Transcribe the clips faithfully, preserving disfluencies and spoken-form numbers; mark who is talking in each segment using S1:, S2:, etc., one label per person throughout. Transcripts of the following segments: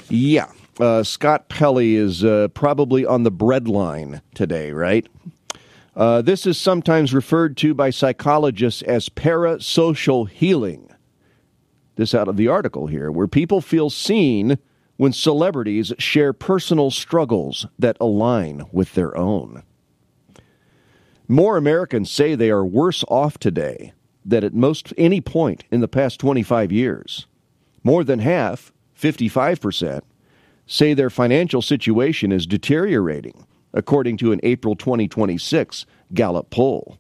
S1: Yeah, uh, Scott Pelley is uh, probably on the breadline today, right? Uh, this is sometimes referred to by psychologists as parasocial healing. This out of the article here, where people feel seen when celebrities share personal struggles that align with their own. More Americans say they are worse off today than at most any point in the past twenty-five years. More than half, fifty-five percent, say their financial situation is deteriorating, according to an April twenty twenty-six Gallup poll.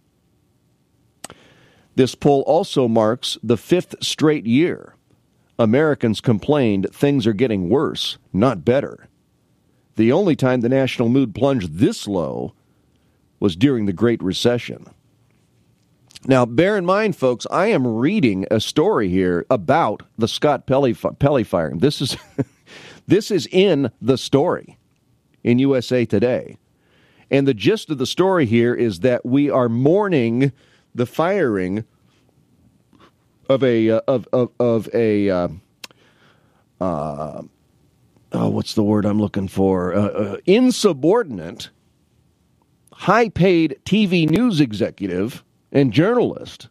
S1: This poll also marks the fifth straight year Americans complained things are getting worse, not better. The only time the national mood plunged this low was during the Great Recession. Now, bear in mind, folks, I am reading a story here about the Scott Pelley, Pelley firing. This is, this is in the story in U S A Today. And the gist of the story here is that we are mourning the firing of a uh, of, of of a uh, uh, oh, what's the word I'm looking for? Uh, uh, insubordinate, high-paid T V news executive and journalist,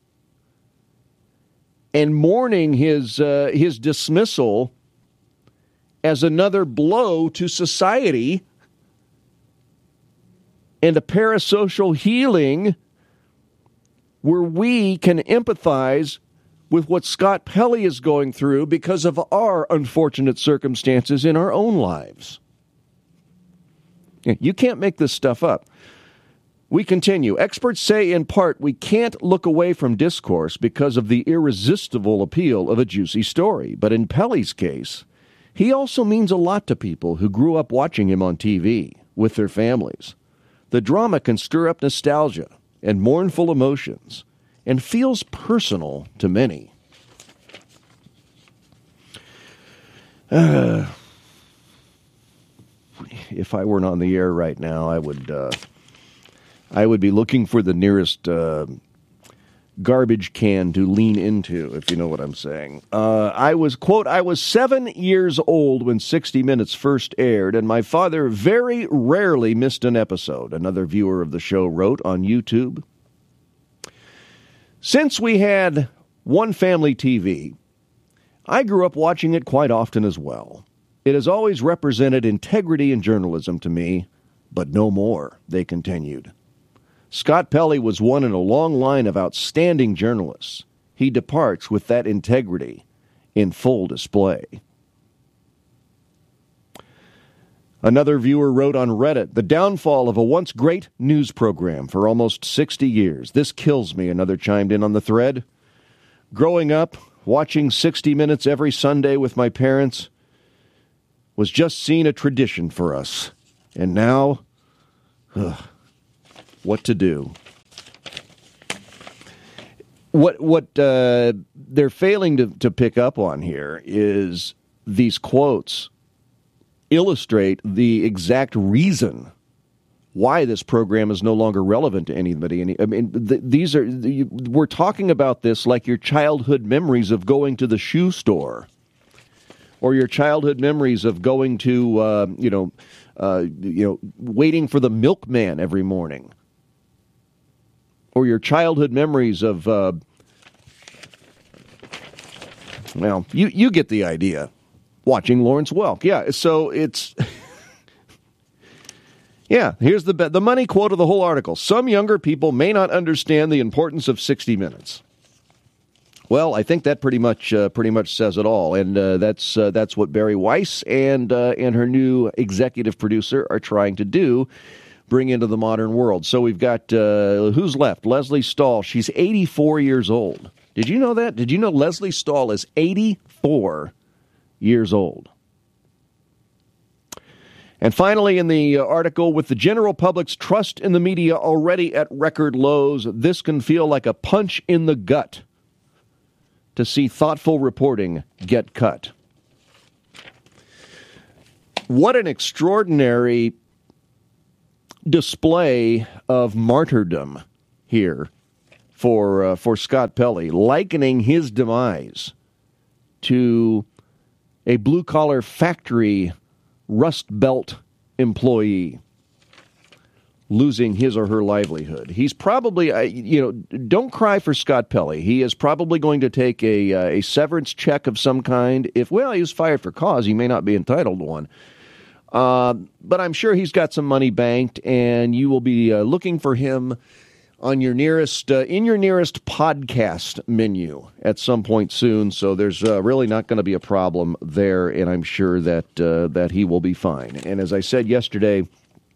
S1: and mourning his uh, his dismissal as another blow to society and a parasocial healing where we can empathize with what Scott Pelley is going through because of our unfortunate circumstances in our own lives. You can't make this stuff up. We continue. Experts say, in part, we can't look away from discourse because of the irresistible appeal of a juicy story. But in Pelley's case, he also means a lot to people who grew up watching him on T V with their families. The drama can stir up nostalgia and mournful emotions and feels personal to many. Uh, if I weren't on the air right now, I would uh, I would be looking for the nearest uh, garbage can to lean into, if you know what I'm saying. Uh, I was, quote, I was seven years old when sixty minutes first aired, and my father very rarely missed an episode, another viewer of the show wrote on YouTube. Since we had one family T V, I grew up watching it quite often as well. It has always represented integrity in journalism to me, but no more, they continued. Scott Pelley was one in a long line of outstanding journalists. He departs with that integrity in full display. Another viewer wrote on Reddit, the downfall of a once great news program for almost sixty years. This kills me, another chimed in on the thread. Growing up, watching sixty minutes every Sunday with my parents was just seen a tradition for us. And now, ugh, what to do? What what uh, they're failing to, to pick up on here is these quotes illustrate the exact reason why this program is no longer relevant to anybody. Any, I mean, th- these are you, we're talking about this like your childhood memories of going to the shoe store, or your childhood memories of going to uh, you know uh, you know waiting for the milkman every morning, or your childhood memories of uh, well, you you get the idea. Watching Lawrence Welk, yeah. So it's. Yeah, here's the the money quote of the whole article. Some younger people may not understand the importance of sixty minutes. Well, I think that pretty much uh, pretty much says it all, and uh, that's uh, that's what Barry Weiss and uh, and her new executive producer are trying to do, bring into the modern world. So we've got uh, who's left? Leslie Stahl. She's eighty-four years old. Did you know that? Did you know Leslie Stahl is eighty-four years old? And finally, in the article, with the general public's trust in the media already at record lows, this can feel like a punch in the gut to see thoughtful reporting get cut. What an extraordinary display of martyrdom here for uh, for Scott Pelley, likening his demise to a blue-collar factory Rust Belt employee losing his or her livelihood. He's probably, uh, you know, don't cry for Scott Pelley. He is probably going to take a, uh, a severance check of some kind. If, well, he was fired for cause, he may not be entitled to one. Uh, but I'm sure he's got some money banked, and you will be uh, looking for him on your nearest, uh, in your nearest podcast menu at some point soon. So there's uh, really not going to be a problem there, and I'm sure that uh, that he will be fine. And as I said yesterday,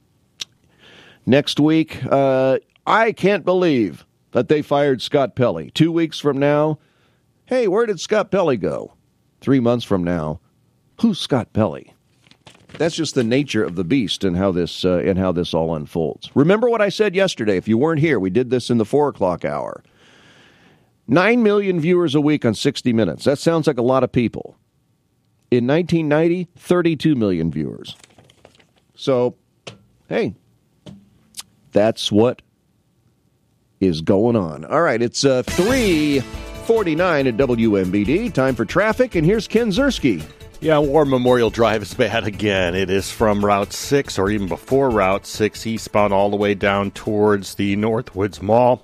S1: next week, uh, I can't believe that they fired Scott Pelley. Two weeks from now, hey, where did Scott Pelley go? Three months from now, who's Scott Pelley? That's just the nature of the beast and how this uh, and how this all unfolds. Remember what I said yesterday. If you weren't here, we did this in the four o'clock hour. Nine million viewers a week on sixty minutes. That sounds like a lot of people. In nineteen ninety, thirty-two million viewers. So, hey, that's what is going on. All right, it's uh, three forty-nine at W M B D. Time for traffic, and here's Ken Ziersky.
S2: Yeah, War Memorial Drive is bad again. It is from Route six or even before Route six eastbound all the way down towards the Northwoods Mall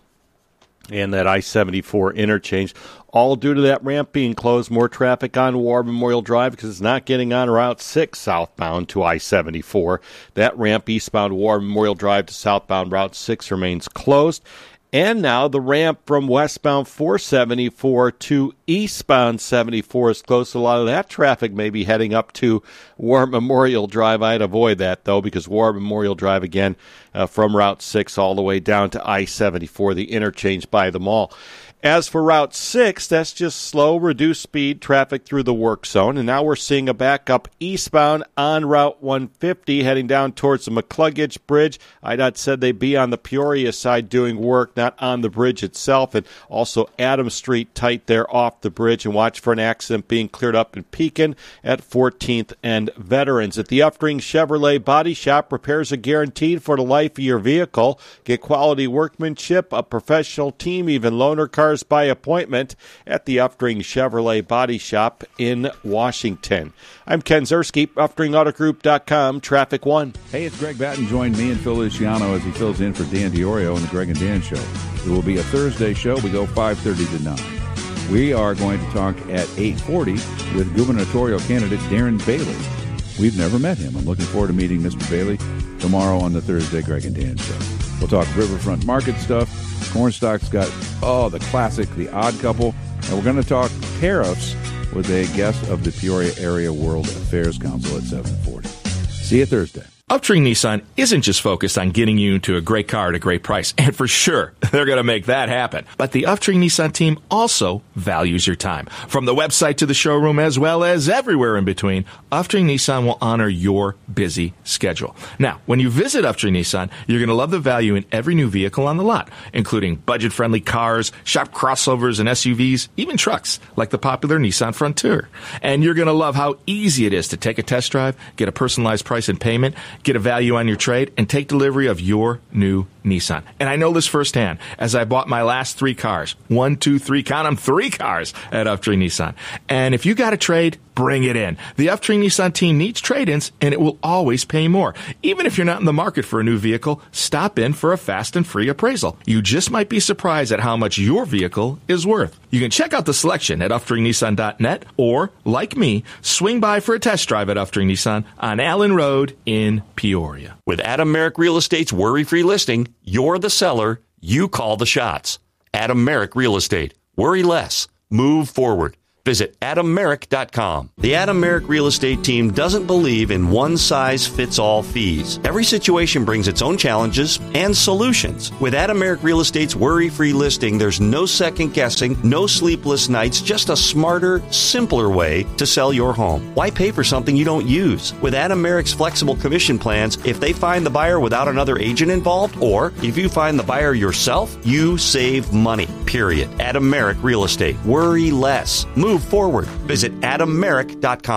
S2: and that I seventy-four interchange. All due to that ramp being closed. More traffic on War Memorial Drive because it's not getting on Route six southbound to I seventy-four. That ramp eastbound War Memorial Drive to southbound Route six remains closed. And now the ramp from westbound four seventy-four to eastbound seventy-four is close. A lot of that traffic may be heading up to War Memorial Drive. I'd avoid that, though, because War Memorial Drive, again, uh, from Route six all the way down to I seventy-four, the interchange by the mall. As for Route six, that's just slow, reduced speed traffic through the work zone. And now we're seeing a backup eastbound on Route one fifty heading down towards the McCluggage Bridge. I D O T said they'd be on the Peoria side doing work, not on the bridge itself. And also Adams Street tight there off the bridge. And watch for an accident being cleared up in Pekin at fourteenth and Veterans. At the Uftring Chevrolet Body Shop, repairs are guaranteed for the life of your vehicle. Get quality workmanship, a professional team, even loaner cars by appointment at the Uftring Chevrolet Body Shop in Washington. I'm Ken Ziersky, Uftring Auto Group dot com, Traffic One.
S3: Hey, it's Greg Batten. Join me and Phil Luciano as he fills in for Dan DiOrio in the Greg and Dan Show. It will be a Thursday show. We go five thirty to nine. We are going to talk at eight forty with gubernatorial candidate Darren Bailey. We've never met him. I'm looking forward to meeting Mister Bailey tomorrow on the Thursday Greg and Dan Show. We'll talk Riverfront Market stuff. Cornstalk's got, oh, the classic, The Odd Couple. And we're going to talk tariffs with a guest of the Peoria Area World Affairs Council at seven forty. See you Thursday.
S4: Uftring Nissan isn't just focused on getting you into a great car at a great price, and for sure, they're going to make that happen. But the Uftring Nissan team also values your time. From the website to the showroom, as well as everywhere in between, Uftring Nissan will honor your busy schedule. Now, when you visit Uftring Nissan, you're going to love the value in every new vehicle on the lot, including budget-friendly cars, sharp crossovers and S U Vs, even trucks, like the popular Nissan Frontier. And you're going to love how easy it is to take a test drive, get a personalized price and payment, get a value on your trade, and take delivery of your new Nissan. And I know this firsthand, as I bought my last three cars. One, two, three, count them, three cars at Uftring Nissan. And if you got a trade, bring it in. The Uftring Nissan team needs trade-ins, and it will always pay more. Even if you're not in the market for a new vehicle, stop in for a fast and free appraisal. You just might be surprised at how much your vehicle is worth. You can check out the selection at uftring nissan dot net, or, like me, swing by for a test drive at Uftring Nissan on Allen Road in Peoria.
S5: With Adam Merrick Real Estate's worry-free listing, you're the seller, you call the shots. Adam Merrick Real Estate. Worry less. Move forward. Visit adam merrick dot com. The Adam Merrick Real Estate team doesn't believe in one-size-fits-all fees. Every situation brings its own challenges and solutions. With Adam Merrick Real Estate's worry-free listing, there's no second-guessing, no sleepless nights, just a smarter, simpler way to sell your home. Why pay for something you don't use? With Adam Merrick's flexible commission plans, if they find the buyer without another agent involved, or if you find the buyer yourself, you save money, period. Adam Merrick Real Estate. Worry less. Move forward. Visit adam merrick dot com.
S6: Hi.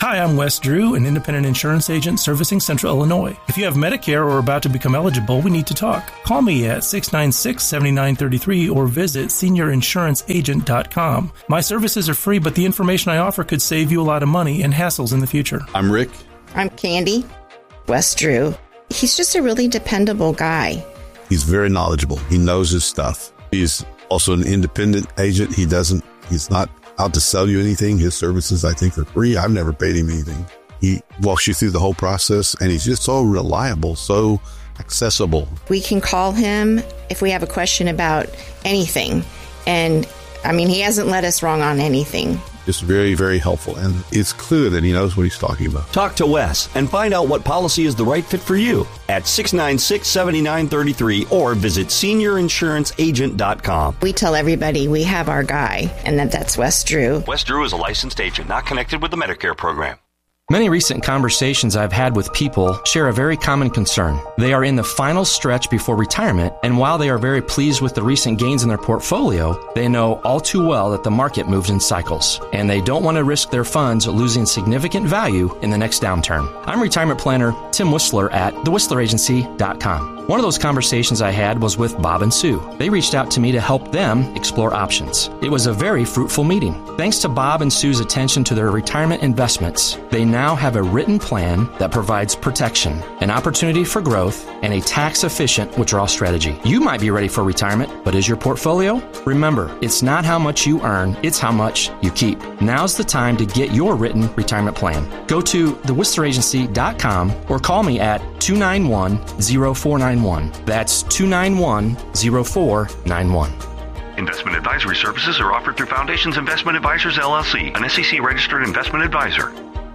S6: Hi, I'm Wes Drew, an independent insurance agent servicing Central Illinois. If you have Medicare or are about to become eligible, we need to talk. Call me at six nine six, seven nine three three or visit senior insurance agent dot com. My services are free, but the information I offer could save you a lot of money and hassles in the future.
S7: I'm Rick.
S8: I'm Candy. Wes Drew. He's just a really dependable guy.
S7: He's very knowledgeable. He knows his stuff. He's also an independent agent. He doesn't, he's not out to sell you anything. His services, I think, are free. I've never paid him anything. He walks you through the whole process, and he's just so reliable, so accessible.
S8: We can call him if we have a question about anything. And, I mean, he hasn't led us wrong on anything.
S7: It's very, very helpful, and it's clear that he knows what he's talking about.
S9: Talk to Wes and find out what policy is the right fit for you at six nine six, seven nine three three or visit senior insurance agent dot com.
S8: We tell everybody we have our guy, and that that's Wes Drew.
S9: Wes Drew is a licensed agent, not connected with the Medicare program.
S10: Many recent conversations I've had with people share a very common concern. They are in the final stretch before retirement, and while they are very pleased with the recent gains in their portfolio, they know all too well that the market moves in cycles, and they don't want to risk their funds losing significant value in the next downturn. I'm retirement planner Tim Whistler at the whistler agency dot com. One of those conversations I had was with Bob and Sue. They reached out to me to help them explore options. It was a very fruitful meeting. Thanks to Bob and Sue's attention to their retirement investments, they now have a written plan that provides protection, an opportunity for growth, and a tax-efficient withdrawal strategy. You might be ready for retirement, but is your portfolio? Remember, it's not how much you earn, it's how much you keep. Now's the time to get your written retirement plan. Go to the whistler agency dot com or call me at two nine one, zero four nine one. That's two nine one, zero four nine one.
S11: Investment advisory services are offered through Foundations Investment Advisors, L L C, an S E C-registered investment advisor.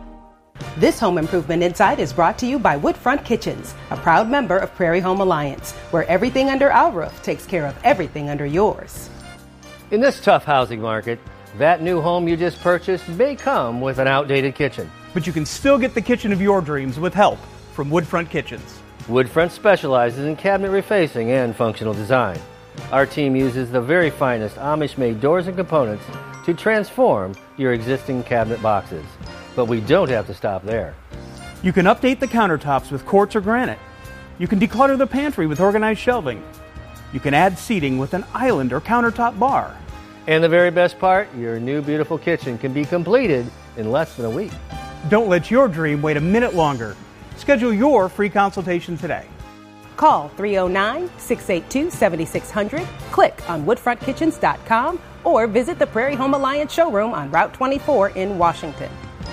S12: This Home Improvement Insight is brought to you by Woodfront Kitchens, a proud member of Prairie Home Alliance, where everything under our roof takes care of everything under yours.
S13: In this tough housing market, that new home you just purchased may come with an outdated kitchen.
S14: But you can still get the kitchen of your dreams with help from Woodfront Kitchens.
S13: Woodfront specializes in cabinet refacing and functional design. Our team uses the very finest Amish-made doors and components to transform your existing cabinet boxes. But we don't have to stop there.
S14: You can update the countertops with quartz or granite. You can declutter the pantry with organized shelving. You can add seating with an island or countertop bar.
S13: And the very best part, your new beautiful kitchen can be completed in less than a week.
S14: Don't let your dream wait a minute longer. Schedule your free consultation today.
S12: Call three oh nine, six eight two, seven six zero zero, click on woodfront kitchens dot com, or visit the Prairie Home Alliance showroom on Route twenty-four in Washington.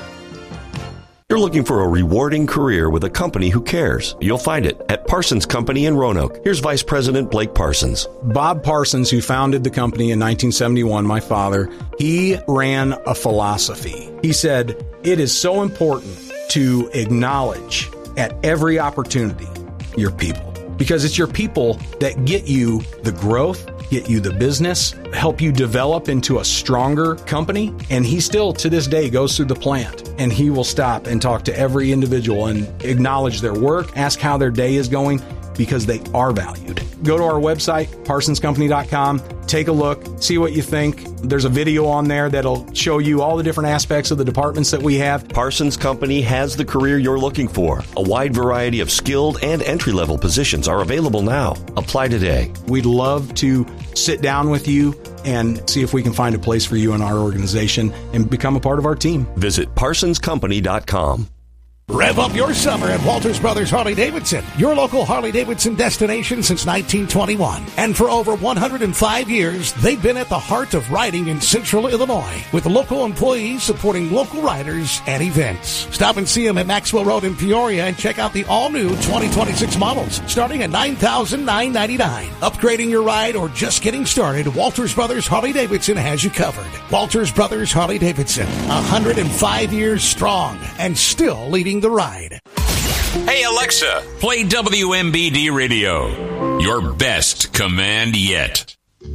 S9: You're looking for a rewarding career with a company who cares. You'll find it at Parsons Company in Roanoke. Here's Vice President Blake Parsons.
S15: Bob Parsons, who founded the company in nineteen seventy-one, my father, he ran a philosophy. He said, it is so important to acknowledge at every opportunity your people, because it's your people that get you the growth, get you the business, help you develop into a stronger company. And he still, to this day, goes through the plant and he will stop and talk to every individual and acknowledge their work, ask how their day is going, because they are valued. Go to our website, parsons company dot com, take a look, see what you think. There's a video on there that'll show you all the different aspects of the departments that we have.
S9: Parsons Company has the career you're looking for. A wide variety of skilled and entry-level positions are available now. Apply today.
S15: We'd love to sit down with you and see if we can find a place for you in our organization and become a part of our team.
S9: Visit parsons company dot com.
S16: Rev up your summer at Walters Brothers Harley-Davidson, your local Harley-Davidson destination since nineteen twenty-one. And for over one hundred five years, they've been at the heart of riding in Central Illinois, with local employees supporting local riders and events. Stop and see them at Maxwell Road in Peoria and check out the all-new twenty twenty-six models, starting at nine thousand nine hundred ninety-nine dollars. Upgrading your ride or just getting started, Walters Brothers Harley-Davidson has you covered. Walters Brothers Harley-Davidson, one hundred five years strong and still leading the ride.
S17: Hey Alexa, play W M B D Radio. Your best command yet.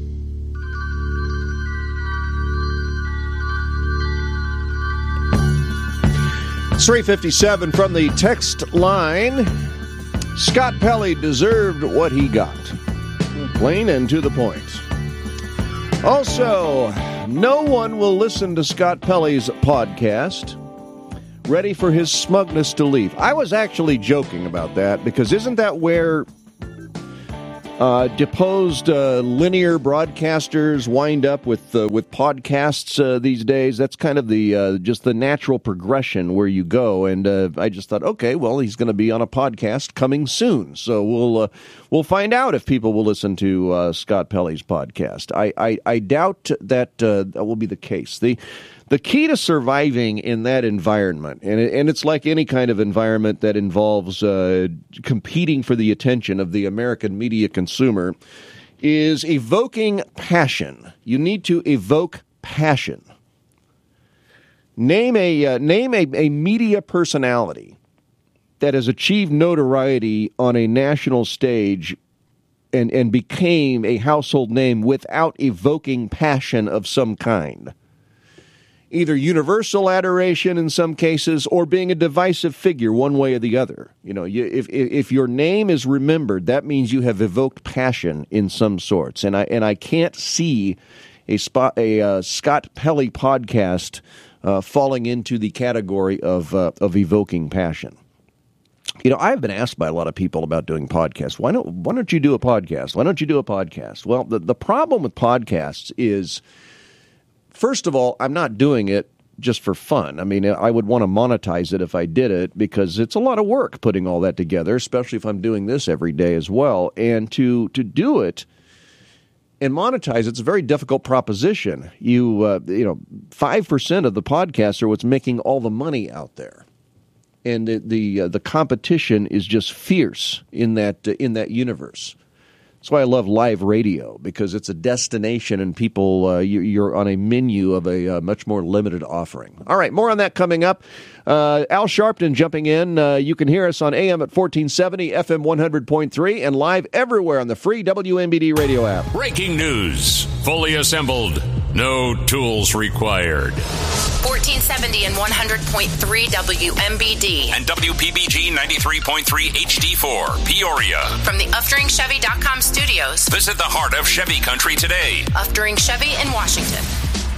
S1: It's three fifty-seven from the text line. Scott Pelley deserved what he got. Plain and to the point. Also, no one will listen to Scott Pelley's podcast ready for his smugness to leave. I was actually joking about that, because isn't that where uh, deposed uh, linear broadcasters wind up with uh, with podcasts uh, these days? That's kind of the uh, just the natural progression where you go. And uh, I just thought, okay, well, he's going to be on a podcast coming soon, so we'll uh, we'll find out if people will listen to uh, Scott Pelley's podcast. I I, I doubt that uh, that will be the case. The The key to surviving in that environment, and, it, and it's like any kind of environment that involves uh, competing for the attention of the American media consumer, is evoking passion. You need to evoke passion. Name a uh, name a, a media personality that has achieved notoriety on a national stage and, and became a household name without evoking passion of some kind. Either universal adoration in some cases, or being a divisive figure one way or the other. You know, you, if if your name is remembered, that means you have evoked passion in some sorts. And I and I can't see a spot a uh, Scott Pelley podcast uh, falling into the category of uh, of evoking passion. You know, I've been asked by a lot of people about doing podcasts. Why don't Why don't you do a podcast? Why don't you do a podcast? Well, the the problem with podcasts is, first of all, I'm not doing it just for fun. I mean, I would want to monetize it if I did it, because it's a lot of work putting all that together, especially if I'm doing this every day as well. And to to do it and monetize, it's a very difficult proposition. You uh, you know, five percent of the podcasts are what's making all the money out there, and the the, uh, the competition is just fierce in that uh, in that universe. That's why I love live radio, because it's a destination and people, uh, you, you're on a menu of a uh, much more limited offering. All right, more on that coming up. Uh, Al Sharpton jumping in. Uh, you can hear us on A M at fourteen seventy, F M one hundred point three, and live everywhere on the free W M B D radio app.
S17: Breaking news. Fully assembled. No tools required.
S18: fourteen seventy and one hundred point three W M B D.
S17: And W P B G ninety-three point three H D four, Peoria.
S18: From the Uftring Chevy dot com studios.
S17: Visit the heart of Chevy country today.
S18: Uftring Chevy in Washington.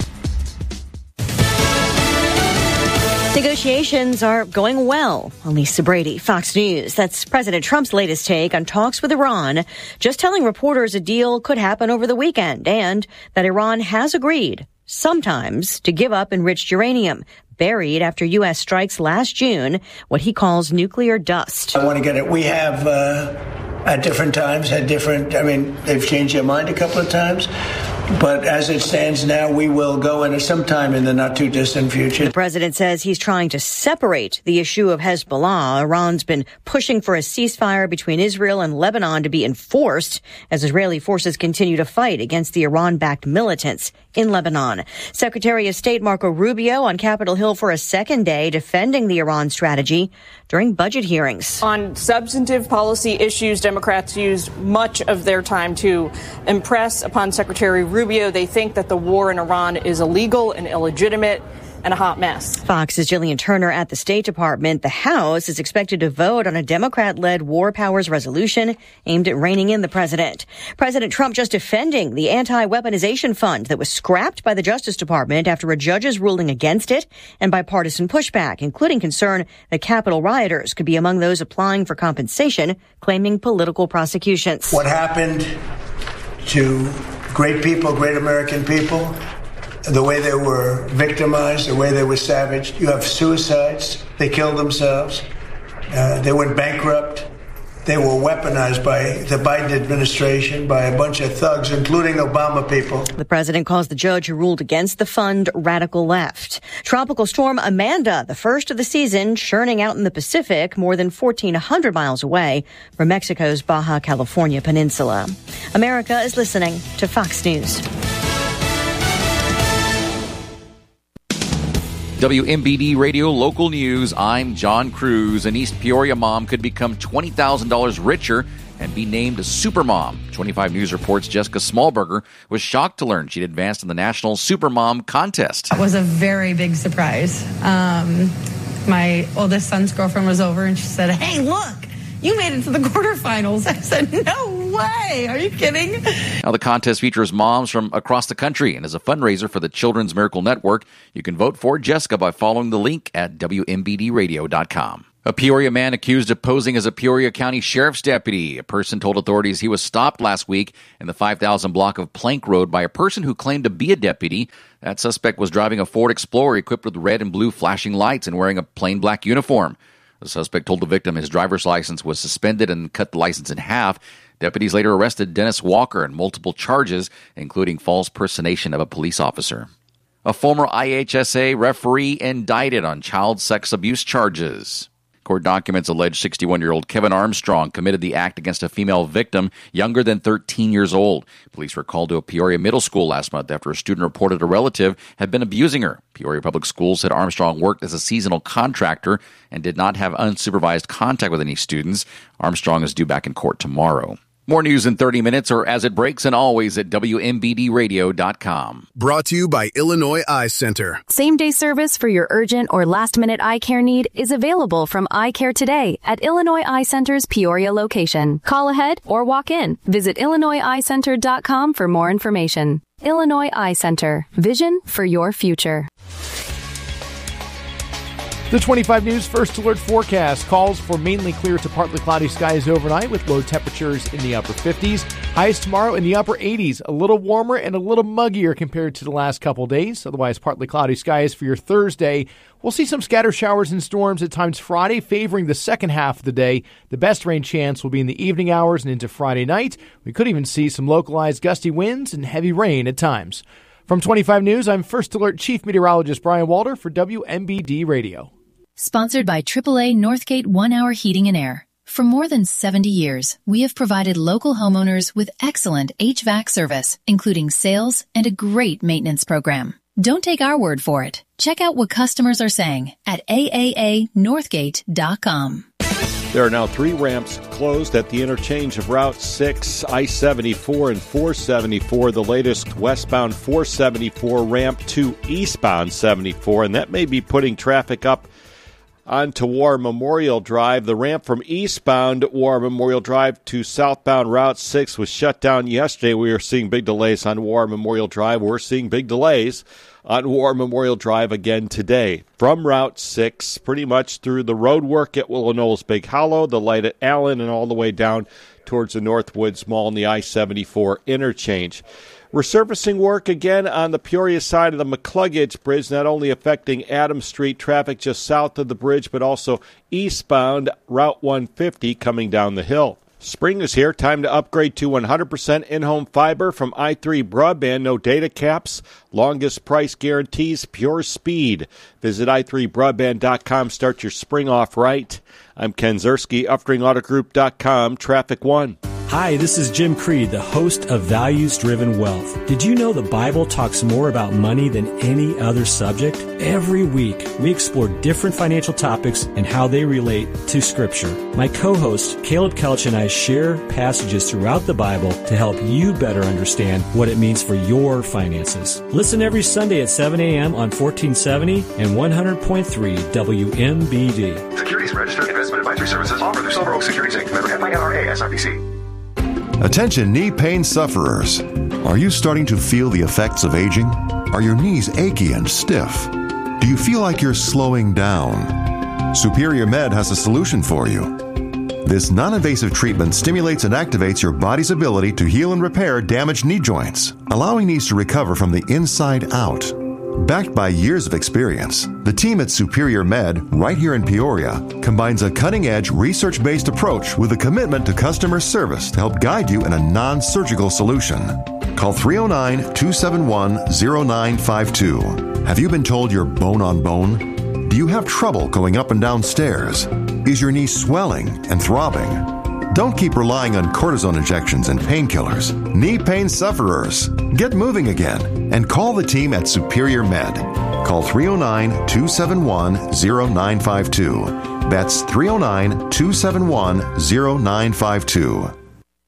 S19: Negotiations are going well. Lisa Brady, Fox News. That's President Trump's latest take on talks with Iran, just telling reporters a deal could happen over the weekend and that Iran has agreed, sometimes, to give up enriched uranium buried after U S strikes last June, what he calls nuclear dust.
S20: I want to get it. We have, uh, at different times, had different, I mean, they've changed their mind a couple of times. But as it stands now, we will go into sometime in the not-too-distant future.
S19: The president says he's trying to separate the issue of Hezbollah. Iran's been pushing for a ceasefire between Israel and Lebanon to be enforced as Israeli forces continue to fight against the Iran-backed militants in Lebanon. Secretary of State Marco Rubio on Capitol Hill for a second day defending the Iran strategy during budget hearings.
S21: On substantive policy issues, Democrats used much of their time to impress upon Secretary Rubio. They think that the war in Iran is illegal and illegitimate and a hot mess.
S19: Fox's Jillian Turner at the State Department. The House is expected to vote on a Democrat-led war powers resolution aimed at reining in the president. President Trump just defending the anti-weaponization fund that was scrapped by the Justice Department after a judge's ruling against it and bipartisan pushback, including concern that Capitol rioters could be among those applying for compensation, claiming political prosecutions.
S20: What happened to great people, great American people, the way they were victimized, the way they were savaged. You have suicides. They killed themselves. Uh, they went bankrupt. They were weaponized by the Biden administration, by a bunch of thugs, including Obama people.
S19: The president calls the judge who ruled against the fund radical left. Tropical storm Amanda, the first of the season, churning out in the Pacific more than fourteen hundred miles away from Mexico's Baja California peninsula. America is listening to Fox News.
S22: W M B D Radio Local News, I'm John Cruz. An East Peoria mom could become twenty thousand dollars richer and be named a supermom. twenty-five News reports Jessica Smallberger was shocked to learn she'd advanced in the National Supermom Contest.
S23: It was a very big surprise. Um, my oldest son's girlfriend was over and she said, "Hey, look, you made it to the quarterfinals." I said, "No
S2: way. Are you kidding?
S22: Now, the contest features moms from across the country and is a fundraiser for the Children's Miracle Network. You can vote for Jessica by following the link at W M B D radio dot com. A Peoria man accused of posing as a Peoria County Sheriff's deputy. A person told authorities he was stopped last week in the five thousand block of Plank Road by a person who claimed to be a deputy. That suspect was driving a Ford Explorer equipped with red and blue flashing lights and wearing a plain black uniform. The suspect told the victim his driver's license was suspended and cut the license in half. Deputies later arrested Dennis Walker on multiple charges, including false personation of a police officer. A former I H S A referee indicted on child sex abuse charges. Court documents allege sixty-one-year-old Kevin Armstrong committed the act against a female victim younger than thirteen years old. Police were called to a Peoria middle school last month after a student reported a relative had been abusing her. Peoria Public Schools said Armstrong worked as a seasonal contractor and did not have unsupervised contact with any students. Armstrong is due back in court tomorrow. More news in thirty minutes or as it breaks, and always at W M B D radio dot com.
S3: Brought to you by Illinois Eye Center.
S4: Same-day service for your urgent or last-minute eye care need is available from Eye Care Today at Illinois Eye Center's Peoria location. Call ahead or walk in. Visit Illinois Eye Center dot com for more information. Illinois Eye Center. Vision for your future.
S1: The twenty-five News First Alert forecast calls for mainly clear to partly cloudy skies overnight with low temperatures in the upper fifties. Highs tomorrow in the upper eighties, a little warmer and a little muggier compared to the last couple days. Otherwise, partly cloudy skies for your Thursday. We'll see some scatter showers and storms at times Friday, favoring the second half of the day. The best rain chance will be in the evening hours and into Friday night. We could even see some localized gusty winds and heavy rain at times. From twenty-five News, I'm First Alert Chief Meteorologist Brian Walter for W M B D Radio.
S24: Sponsored by triple A Northgate One Hour Heating and Air. For more than seventy years, we have provided local homeowners with excellent H V A C service, including sales and a great maintenance program. Don't take our word for it. Check out what customers are saying at A A A Northgate dot com.
S25: There are now three ramps closed at the interchange of Route six, I seventy-four, and four seventy-four. The latest westbound four seventy-four ramp to eastbound seventy-four, and that may be putting traffic up onto War Memorial Drive. The ramp from eastbound War Memorial Drive to southbound Route six was shut down yesterday. We are seeing big delays on War Memorial Drive. We're seeing big delays on War Memorial Drive again today. From Route six, pretty much through the road work at Willow Knolls Big Hollow, the light at Allen, and all the way down towards the Northwoods Mall and the I seventy-four interchange. Resurfacing work again on the Peoria side of the McCluggage Bridge, not only affecting Adams Street traffic just south of the bridge, but also eastbound Route one fifty coming down the hill. Spring is here. Time to upgrade to one hundred percent in-home fiber from i three Broadband. No data caps, longest price guarantees, pure speed. Visit i three broadband dot com. Start your spring off right. I'm Ken Zerski, Uftring Auto Group dot com, Traffic One.
S26: Hi, this is Jim Creed, the host of Values Driven Wealth. Did you know the Bible talks more about money than any other subject? Every week, we explore different financial topics and how they relate to Scripture. My co-host, Caleb Kelch, and I share passages throughout the Bible to help you better understand what it means for your finances. Listen every Sunday at seven a.m. on fourteen seventy and one hundred point three W M B D.
S11: Securities Registered Investment Advisory Services offered through Silver Oak Securities Incorporated. Member F I N R A S I P C.
S27: Attention knee pain sufferers. Are you starting to feel the effects of aging? Are your knees achy and stiff? Do you feel like you're slowing down? Superior Med has a solution for you. This non-invasive treatment stimulates and activates your body's ability to heal and repair damaged knee joints, allowing knees to recover from the inside out. Backed by years of experience, the team at Superior Med, right here in Peoria, combines a cutting-edge, research-based approach with a commitment to customer service to help guide you in a non-surgical solution. Call three oh nine, two seven one, oh nine five two. Have you been told you're bone on bone? Do you have trouble going up and down stairs? Is your knee swelling and throbbing? Don't keep relying on cortisone injections and painkillers. Knee pain sufferers, get moving again and call the team at Superior Med. Call three oh nine, two seven one, oh nine five two. That's three oh nine, two seven one, oh nine five two.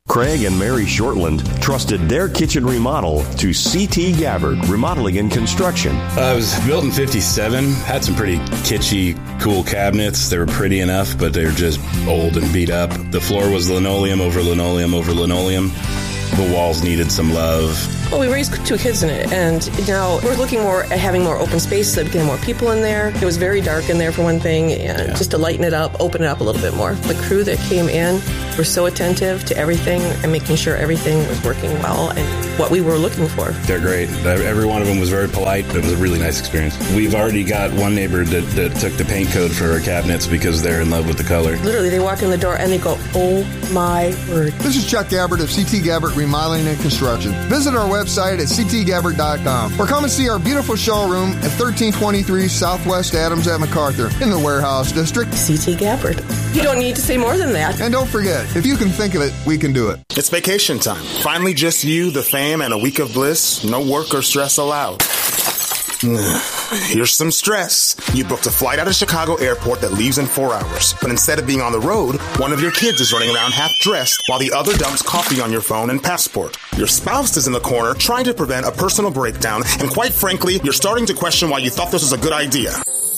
S9: Craig and Mary Shortland trusted their kitchen remodel to C T Gabbard Remodeling and Construction.
S2: Uh, it was built in fifty-seven. Had some pretty kitschy, cool cabinets. They were pretty enough, but they were just old and beat up. The floor was linoleum over linoleum over linoleum. The walls needed some love.
S5: Well, we raised two kids in it, and now we're looking more at having more open space so we can have more people in there. It was very dark in there for one thing, and yeah. just to lighten it up, open it up a little bit more. The crew that came in were so attentive to everything and making sure everything was working well and what we were looking for.
S2: They're great. Every one of them was very polite. It was a really nice experience. We've already got one neighbor that, that took the paint code for our cabinets because they're in love with the color.
S5: Literally, they walk in the door and they go, oh my word.
S6: This is Chuck Gabbard of C T Gabbard Remodeling and Construction. Visit our website at c t gabbard dot com or come and see our beautiful showroom at thirteen twenty-three Southwest Adams at MacArthur in the Warehouse District.
S5: C T Gabbard. You don't need to say more than that.
S6: And don't forget, if you can think of it, we can do it.
S7: It's vacation time. Finally just you, the fam, and a week of bliss. No work or stress allowed. Here's some stress. You booked a flight out of Chicago Airport that leaves in four hours. But instead of being on the road, one of your kids is running around half dressed while the other dumps coffee on your phone and passport. Your spouse is in the corner trying to prevent a personal breakdown, and quite frankly, you're starting to question why you thought this was a good idea.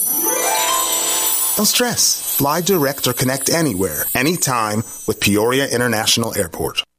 S7: Don't stress. Fly direct or connect anywhere, anytime with Peoria International Airport.